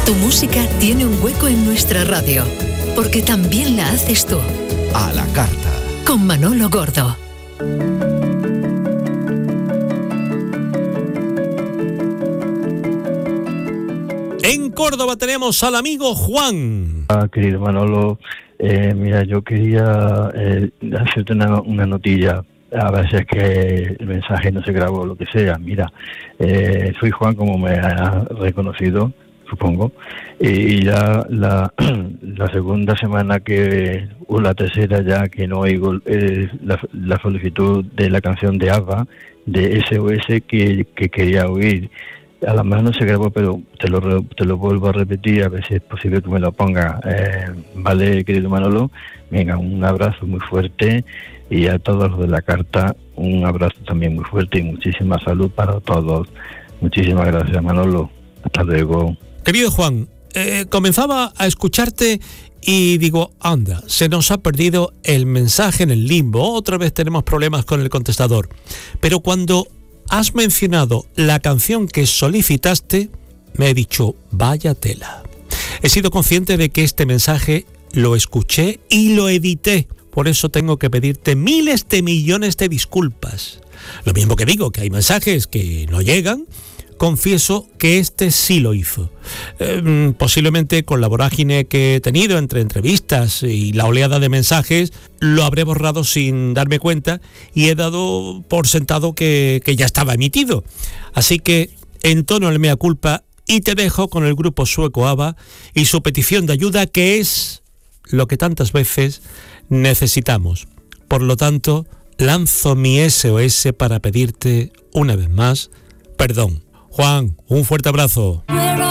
Tu música tiene un hueco en nuestra radio, porque también la haces tú. A la carta. Con Manolo Gordo. En Córdoba tenemos al amigo Juan. Querido Manolo, mira, yo quería hacerte una notilla. A veces que el mensaje no se grabó, lo que sea. Mira, soy Juan, como me has reconocido, supongo, y ya la segunda semana o la tercera ya que no oigo la solicitud de la canción de ABBA, de SOS, que quería oír. A la mejor no se grabó, pero te lo vuelvo a repetir, a ver si es posible que me lo ponga. Vale, querido Manolo, venga, un abrazo muy fuerte, y a todos los de la carta un abrazo también muy fuerte y muchísima salud para todos. Muchísimas gracias, Manolo. Hasta luego. Querido Juan, comenzaba a escucharte y digo, anda, se nos ha perdido el mensaje en el limbo, otra vez tenemos problemas con el contestador. Pero cuando has mencionado la canción que solicitaste, me he dicho, vaya tela. He sido consciente de que este mensaje lo escuché y lo edité. Por eso tengo que pedirte miles de millones de disculpas. Lo mismo que digo, que hay mensajes que no llegan. Confieso que este sí lo hizo. Posiblemente con la vorágine que he tenido entre entrevistas y la oleada de mensajes, lo habré borrado sin darme cuenta y he dado por sentado que ya estaba emitido. Así que entono el mea culpa y te dejo con el grupo sueco ABBA y su petición de ayuda, que es lo que tantas veces necesitamos. Por lo tanto, lanzo mi SOS para pedirte una vez más perdón. Juan, un fuerte abrazo.